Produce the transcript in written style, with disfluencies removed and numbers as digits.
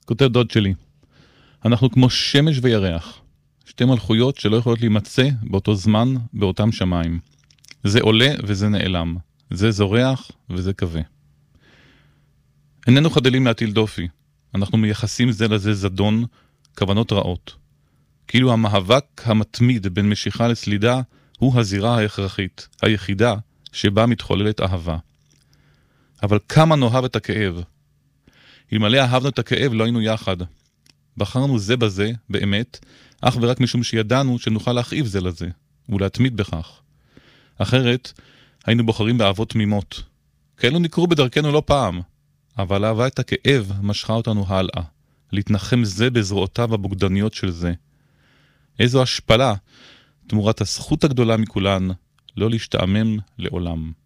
כותב דוד שלי, אנחנו כמו שמש וירח, שתי מלכויות שלא יכולות להימצא באותו זמן, באותם שמיים. זה עולה וזה נעלם, זה זורח וזה כבה. איננו חדלים להטיל דופי, אנחנו מייחסים זה לזה זדון, כוונות רעות. כאילו המאבק המתמיד בין משיכה לסלידה הוא הזירה ההכרחית, היחידה שבה מתחוללת אהבה. אבל כמה נאהב את הכאב. אלמלא אהבנו את הכאב לא היינו יחד. בחרנו זה בזה, באמת, אך ורק משום שידענו שנוכל להכאיב זה לזה, ולהתמיד בכך. אחרת, היינו בוחרים באהבות תמימות. כאלו נקרו בדרכנו לא פעם, אבל אהבה את הכאב משכה אותנו הלאה, להתנחם זה בזרועותיו הבוגדניות של זה. איזו השפלה, תמורת הזכות הגדולה מכולן, לא להשתעמם לעולם.